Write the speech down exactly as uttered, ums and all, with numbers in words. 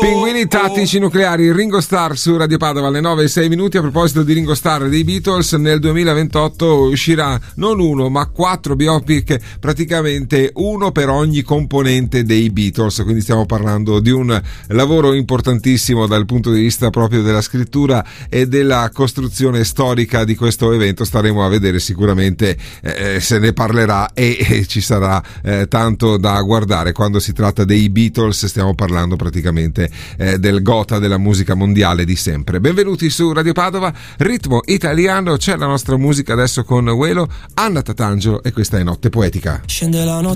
Pinguini tattici nucleari, Ringo Starr su Radio Padova alle nove e sei minuti. A proposito di Ringo Starr e dei Beatles, nel duemilaventotto uscirà non uno ma quattro biopic, praticamente uno per ogni componente dei Beatles, quindi stiamo parlando di un lavoro importantissimo dal punto di vista proprio della scrittura e della costruzione storica di questo evento. Staremo a vedere, sicuramente eh, se ne parlerà e, e ci sarà eh, tanto da guardare. Quando si tratta dei Beatles stiamo parlando praticamente eh, del gotha della musica mondiale di sempre. Benvenuti su Radio Padova, ritmo italiano, c'è la nostra musica adesso con Welo, Anna Tatangelo, e questa è Notte Poetica. Scende la notte